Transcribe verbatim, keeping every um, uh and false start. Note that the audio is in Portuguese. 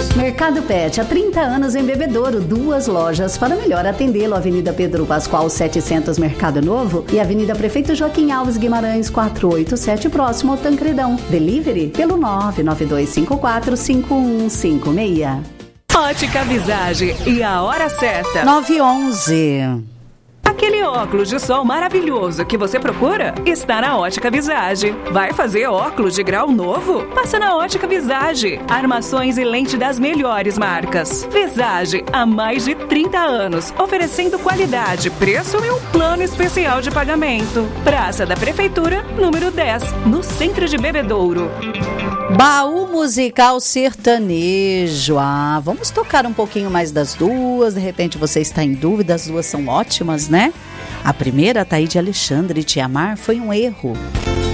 Mercado Pet, há trinta anos em Bebedouro, duas lojas para melhor atendê-lo. Avenida Pedro Pascoal setecentos, Mercado Novo, e Avenida Prefeito Joaquim Alves Guimarães quatrocentos e oitenta e sete, próximo ao Tancredão. Delivery pelo nove nove dois cinco quatro cinco um cinco seis. Ótica Visage e a hora certa. nove e onze. Aquele óculos de sol maravilhoso que você procura está na Ótica Visage. Vai fazer óculos de grau novo? Passa na Ótica Visage. Armações e lente das melhores marcas. Visage, há mais de trinta anos, oferecendo qualidade, preço e um plano especial de pagamento. Praça da Prefeitura, número dez, no centro de Bebedouro. Baú musical sertanejo. Ah, vamos tocar um pouquinho mais das duas. De repente você está em dúvida, as duas são ótimas, né? A primeira, Taíde Alexandre, Te Amar, foi um erro.